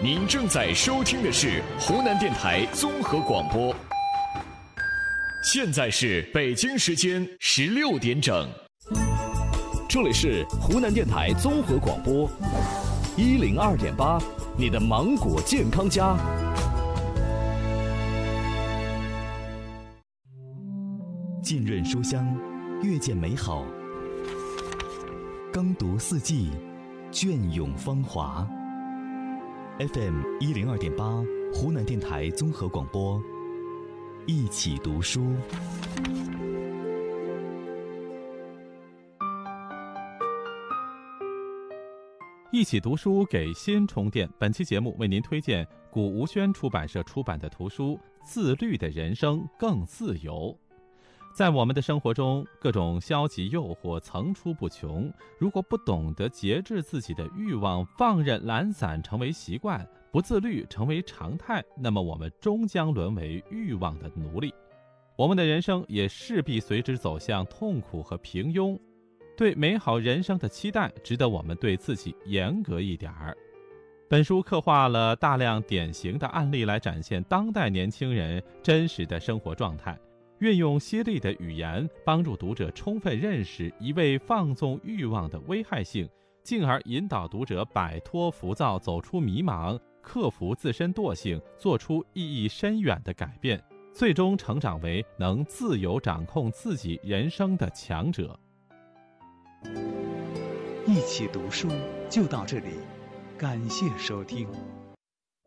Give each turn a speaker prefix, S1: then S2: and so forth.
S1: 您正在收听的是湖南电台综合广播，现在是北京时间16点整，
S2: 这里是湖南电台综合广播102.8，你的芒果健康家。浸润书香，阅见美好；耕读四季，隽永芳华。FM 102.8，湖南电台综合广播，一起读书。
S3: 一起读书给心充电。本期节目为您推荐古吴轩出版社出版的图书《自律的人生更自由》。在我们的生活中，各种消极诱惑层出不穷，如果不懂得节制自己的欲望，放任懒散成为习惯，不自律成为常态，那么我们终将沦为欲望的奴隶，我们的人生也势必随之走向痛苦和平庸。对美好人生的期待，值得我们对自己严格一点儿。本书刻画了大量典型的案例，来展现当代年轻人真实的生活状态，运用犀利的语言，帮助读者充分认识一味放纵欲望的危害性，进而引导读者摆脱浮躁，走出迷茫，克服自身惰性，做出意义深远的改变，最终成长为能自由掌控自己人生的强者。
S4: 一起读书就到这里，感谢收听。